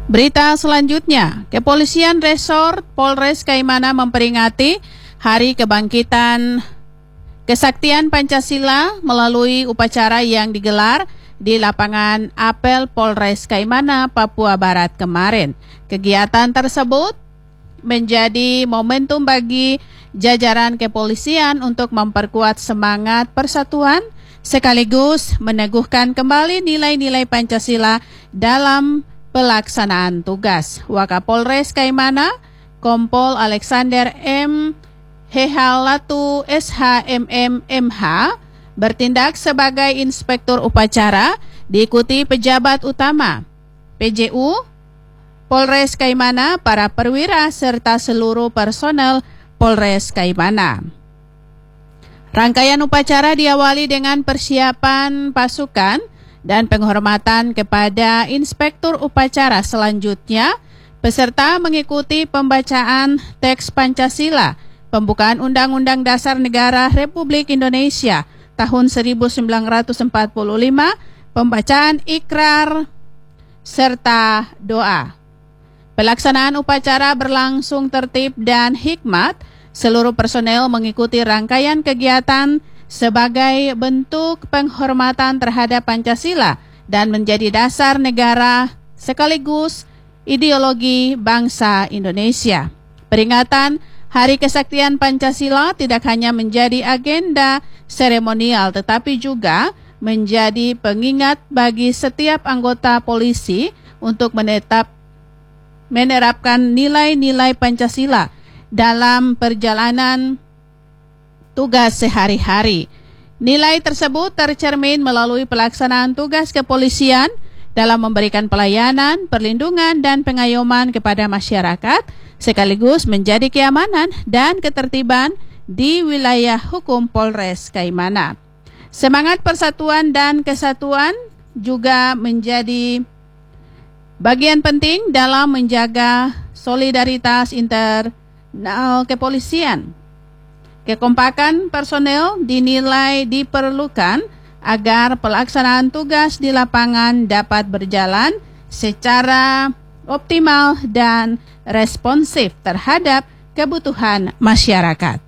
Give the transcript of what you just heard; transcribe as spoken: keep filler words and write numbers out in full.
Berita selanjutnya, Kepolisian Resort Polres Kaimana memperingati Hari Kebangkitan Kesaktian Pancasila melalui upacara yang digelar di lapangan Apel Polres Kaimana, Papua Barat kemarin. Kegiatan tersebut menjadi momentum bagi jajaran kepolisian untuk memperkuat semangat persatuan sekaligus meneguhkan kembali nilai-nilai Pancasila dalam pelaksanaan tugas. Wakapolres Kaimana, Kompol Alexander M. Hehalatu S H M M M H bertindak sebagai inspektur upacara, diikuti pejabat utama P J U Polres Kaimana, para perwira serta seluruh personel Polres Kaimana. Rangkaian upacara diawali dengan persiapan pasukan dan penghormatan kepada inspektur upacara. Selanjutnya, peserta mengikuti pembacaan teks Pancasila, pembukaan Undang-Undang Dasar Negara Republik Indonesia tahun seribu sembilan ratus empat puluh lima, pembacaan ikrar, serta doa. Pelaksanaan upacara berlangsung tertib dan hikmat. Seluruh personel mengikuti rangkaian kegiatan sebagai bentuk penghormatan terhadap Pancasila dan menjadi dasar negara sekaligus ideologi bangsa Indonesia. Peringatan Hari Kesaktian Pancasila tidak hanya menjadi agenda seremonial tetapi juga menjadi pengingat bagi setiap anggota polisi untuk menetap menerapkan nilai-nilai Pancasila dalam perjalanan tugas sehari-hari. Nilai tersebut tercermin melalui pelaksanaan tugas kepolisian dalam memberikan pelayanan, perlindungan, dan pengayoman kepada masyarakat, sekaligus menjadi keamanan dan ketertiban di wilayah hukum Polres Kaimana. Semangat persatuan dan kesatuan juga menjadi bagian penting dalam menjaga solidaritas internal kepolisian. Kekompakan personel dinilai diperlukan agar pelaksanaan tugas di lapangan dapat berjalan secara optimal dan responsif terhadap kebutuhan masyarakat.